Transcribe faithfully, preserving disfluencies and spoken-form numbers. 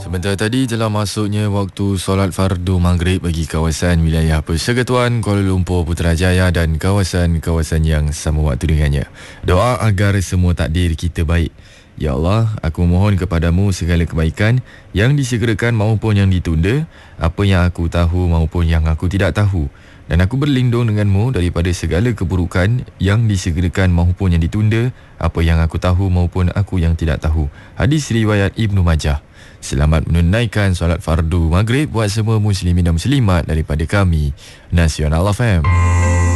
Sebentar tadi telah masuknya waktu solat fardu maghrib bagi kawasan wilayah Persekutuan Kuala Lumpur Putrajaya dan kawasan-kawasan yang sama waktu dengannya. Doa agar semua takdir kita baik. Ya Allah, aku mohon kepadamu segala kebaikan yang disegerakan maupun yang ditunda, apa yang aku tahu maupun yang aku tidak tahu. Dan aku berlindung denganmu daripada segala keburukan yang disegerakan maupun yang ditunda, apa yang aku tahu maupun aku yang tidak tahu. Hadis riwayat Ibnu Majah. Selamat menunaikan solat fardu maghrib buat semua muslimin dan muslimat daripada kami, Nasional F M.